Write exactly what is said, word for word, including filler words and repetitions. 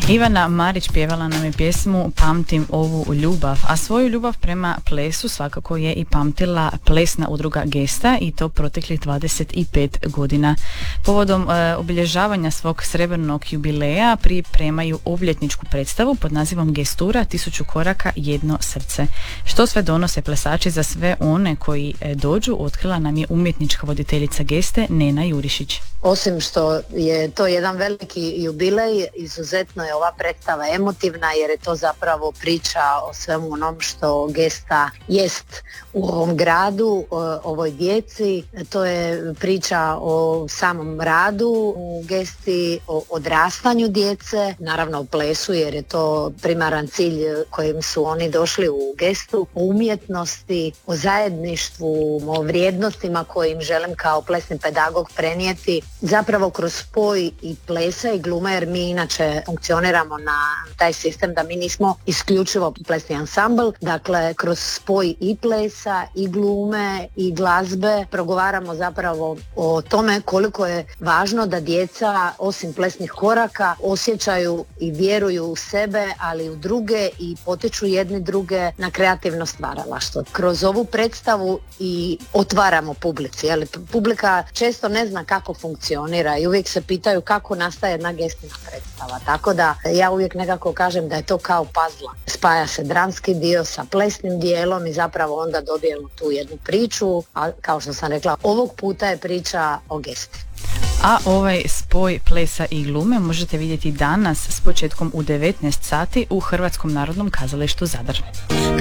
Ivana Marić pjevala nam je pjesmu Pamtim ovu ljubav, a svoju ljubav prema plesu svakako je i pamtila plesna udruga Gesta, i to proteklih dvadeset pet godina. Povodom e, obilježavanja svog srebrnog jubileja pripremaju obljetničku predstavu pod nazivom Gestura, tisuću koraka, jedno srce. Što sve donose plesači za sve one koji e, dođu, otkrila nam je umjetnička voditeljica Geste Nena Jurišić. Osim što je to jedan veliki jubilej, izuzetno je ova predstava emotivna, jer je to zapravo priča o svemu onom što Gesta jest u ovom gradu, o ovoj djeci. To je priča o samom radu u Gesti, o odrastanju djece, naravno o plesu, jer je to primaran cilj kojim su oni došli u Gestu, o umjetnosti, o zajedništvu, o vrijednostima kojim želim kao plesni pedagog prenijeti. Zapravo kroz spoj i plesa i glume, jer mi inače funkcioniramo na taj sistem da mi nismo isključivo plesni ansambl, dakle kroz spoj i plesa i glume i glazbe progovaramo zapravo o tome koliko je važno da djeca osim plesnih koraka osjećaju i vjeruju u sebe, ali i u druge, i potiču jedni druge na kreativno stvaralaštvo. Kroz ovu predstavu i otvaramo publici, jer publika često ne zna kako funkcionira i uvijek se pitaju kako nastaje jedna Gestina predstava. Tako da ja uvijek nekako kažem da je to kao puzzle. Spaja se dramski dio sa plesnim dijelom i zapravo onda dobijemo tu jednu priču, a kao što sam rekla, ovog puta je priča o Gesti. A ovaj spoj plesa i glume možete vidjeti danas s početkom u devetnaest sati u Hrvatskom narodnom kazalištu Zadar.